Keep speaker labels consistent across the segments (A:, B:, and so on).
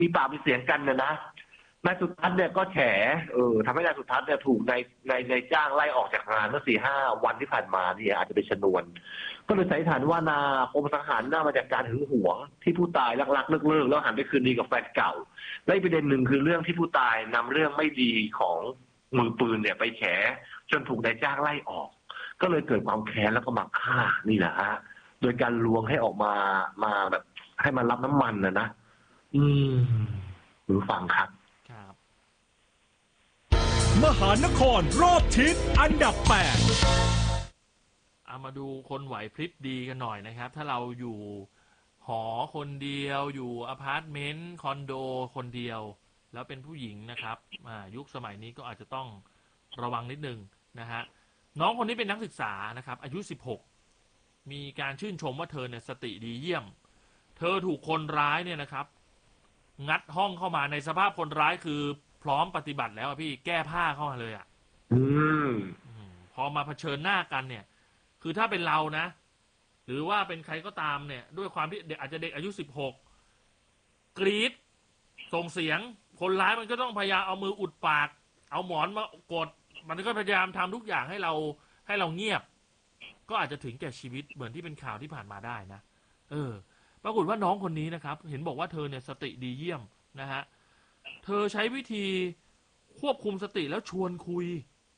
A: มีปากมีเสียงกันนะนายสุทัศน์เนี่ยก็แฉทำให้นายสุทัศน์เนี่ยถูกในจ้างไล่ออกจากงานเมื่อ4-5 วันที่ผ่านมาเนี่ยอาจจะเป็นชนวนก็เลยสันนิษฐานว่านาปมสังหารน่ามาจากการหึงหวงที่ผู้ตายรักเลิกแล้วหันไปคืนดีกับแฟนเก่าและอีกประเด็นหนึ่งคือเรื่องที่ผู้ตายนำเรื่องไม่ดีของมือปืนเนี่ยไปแฉจนถูกนายจ้างไล่ออกก็เลยเกิดความแค้นแล้วก็มาฆ่านี่แหละฮะโดยการลวงให้ออกมาแบบให้มันรับน้ำมันนะหรือฟังครับ
B: มหานครรอบทิศอันดับ8
C: เอามาดูคนไหวพริบดีกันหน่อยนะครับถ้าเราอยู่หอคนเดียวอยู่อพาร์ตเมนต์คอนโดคนเดียวแล้วเป็นผู้หญิงนะครับยุคสมัยนี้ก็อาจจะต้องระวังนิดนึงนะฮะน้องคนนี้เป็นนักศึกษานะครับอายุ16มีการชื่นชมว่าเธอเนี่ยสติดีเยี่ยมเธอถูกคนร้ายเนี่ยนะครับงัดห้องเข้ามาในสภาพคนร้ายคือพร้อมปฏิบัติแล้วพี่แก้ผ้าเข้ามาเลยพอมาเผชิญหน้ากันเนี่ยคือถ้าเป็นเรานะหรือว่าเป็นใครก็ตามเนี่ยด้วยความที่เด็กอาจจะเด็กอายุ16กรีดส่งเสียงคนร้ายมันก็ต้องพยายามเอามืออุดปากเอาหมอนมากดมันก็พยายามทำทุกอย่างให้เราเงียบก็อาจจะถึงแก่ชีวิตเหมือนที่เป็นข่าวที่ผ่านมาได้นะปรากฏว่าน้องคนนี้นะครับเห็นบอกว่าเธอเนี่ยสติดีเยี่ยมนะฮะเธอใช้วิธีควบคุมสติแล้วชวนคุย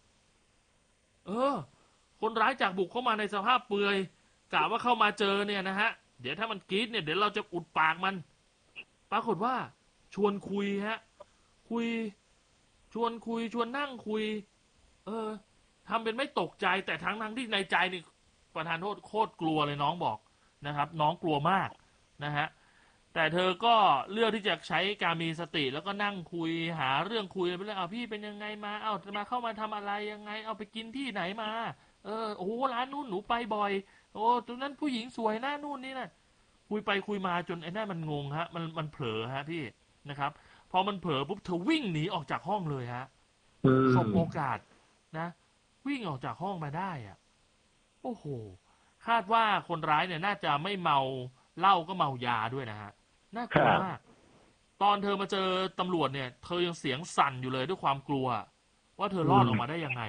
C: คนร้ายจากบุกเข้ามาในสภาพเปลือยกะว่าเข้ามาเจอเนี่ยนะฮะเดี๋ยวถ้ามันกรี๊ดเนี่ยเดี๋ยวเราจะอุดปากมันปรากฏว่าชวนคุยฮะชวนนั่งคุยทำเป็นไม่ตกใจแต่ทั้งที่ในใจนี่ประธานโทษโคตรกลัวเลยน้องบอกนะครับน้องกลัวมากนะฮะแต่เธอก็เลือกที่จะใช้การมีสติแล้วก็นั่งคุยหาเรื่องคุยไปเลยพี่เป็นยังไงมามาเข้ามาทำอะไรยังไงเอาไปกินที่ไหนมาโอ้ร้านนู่นหนูไปบ่อยโอ้ตรงนั้นผู้หญิงสวยหน้านู่นนี่นะคุยไปคุยมาจนไอ้นั่นมันงงฮะมันเผลอฮะพี่นะครับพอมันเผลอปุ๊บเธอวิ่งหนีออกจากห้องเลยฮะสบโอกาสนะวิ่งออกจากห้องมาได้อ่ะโอ้โหคาดว่าคนร้ายเนี่ยน่าจะไม่เมาเหล้าก็เมายาด้วยนะฮะน่ากลัวมากตอนเธอมาเจอตำรวจเนี่ยเธอยังเสียงสั่นอยู่เลยด้วยความกลัวว่าเธอรอดออกมาได้ยังไง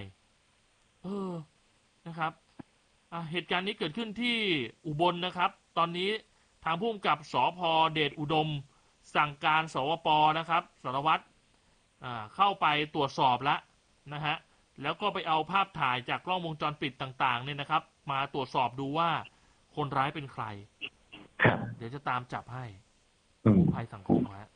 C: นะครับเหตุการณ์นี้เกิดขึ้นที่อุบลนะครับตอนนี้ทางผู้กำกับสภ.เดชอุดมสั่งการสวป.นะครับสารวัตรเข้าไปตรวจสอบแล้วนะฮะแล้วก็ไปเอาภาพถ่ายจากกล้องวงจรปิดต่างๆเนี่ยนะครับมาตรวจสอบดูว่าคนร้ายเป็นใครเดี๋ยวจะตามจับให้กู้ภัยสังคมฮะ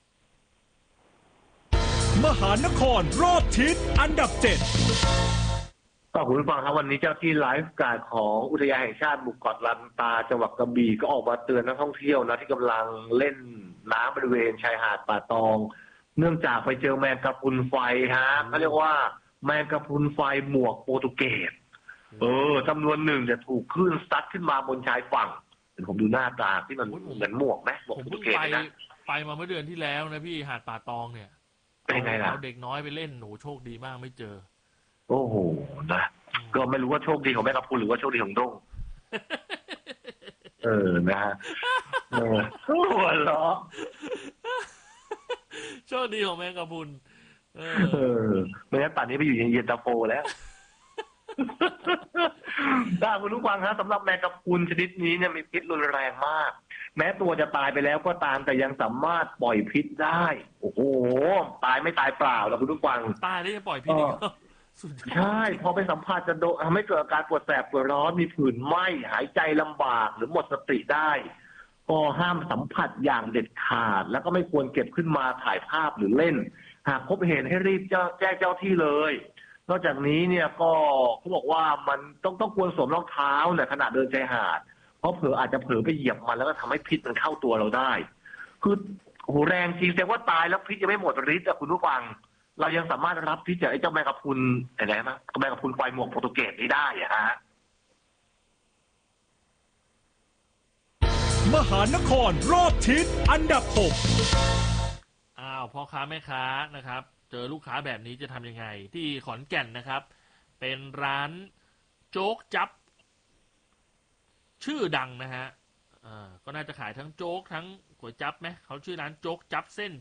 B: มหานครรอบทิศอันดับ7
A: ก็คุณผู้ฟังครับวันนี้เจ้าที่ไลฟ์การ์ดของอุทยานแห่งชาติหมู่เกาะลันตาจังหวัดกระบี่ก็ออกมาเตือนนักท่องเที่ยวนะที่กำลังเล่นน้ำบริเวณชายหาดป่าตองเนื่องจากไปเจอแมงกะพรุนไฟฮะเขาเรียกว่าแมงกะพรุนไฟหมวกโปรตุเกสจำนวนหนึ่งจะถูกคลื่นซัดขึ้นมาบนชายฝั่งผมดูหน้าตาที่มันเหมือนหมวกไหมหมวกโปรตุเกสนะ
C: ไปมาเมื่อเดือนที่แล้วนะพี่หาดป่าตองเนี่ย
A: เป็นไงล่ะ
C: เอาเด็กน้อยไปเล่นหนูโชคดีมากไม่เจอ
A: โอ้โหนะก็ไม่รู้ว่าโชคดีของแม่กะพรุนหรือว่าโชคดีของด้งนะฮะหัวเราะ
C: โชคดีของแม่กะพรุน
A: ไม่งั้นป่านนี้ไปอยู่เย็นตาโฟแล้วถ้าคุณผู้ฟังฮะสำหรับแมงกะพรุนชนิดนี้เนี่ยมีพิษรุนแรงมากแม้ตัวจะตายไปแล้วก็ตามแต่ยังสามารถปล่อยพิษได้โอ้โหตายไม่ตายเปล่าแล้วคุณผู้ฟัง
C: ตายได้ยังปล่อยพิษอีก
A: ใช่พอไปสัมผัสจะทำให้เกิดอาการปวดแสบปวดร้อนมีผื่นไหม้หายใจลำบากหรือหมดสติได้ก็ห้ามสัมผัสอย่างเด็ดขาดแล้วก็ไม่ควรเก็บขึ้นมาถ่ายภาพหรือเล่นหากพบเห็นให้รีบแจ้งเจ้าที่เลยนอกจากนี้เนี่ยก็เขาบอกว่ามันต้องควรสวมรองเท้าในขณะเดินชายหาดเพราะอาจจะเผลอไปเหยียบมันแล้วก็ทำให้พิษมันเข้าตัวเราได้คือโอ้โหแรงจริงแต่ว่าตายแล้วพิษยังไม่หมดฤทธิ์คุณผู้ฟังเรายังสามารถรับพิษจากไอ้เจ้าแมงกะพรุนอะไรนะแมงกะพรุนไฟหมวกโปรตุเกสนี้ได้อะฮะ
B: มหานครรอบทิศอันดับ6
C: พ่อค้าแม่ค้านะครับเจอลูกค้าแบบนี้จะทำยังไงที่ขอนแก่นนะครับเป็นร้านโจ๊กจั๊บชื่อดังนะฮะก็น่าจะขายทั้งโจ๊กทั้งก๋วยจั๊บไหมเขาชื่อร้านโจ๊กจั๊บเส้น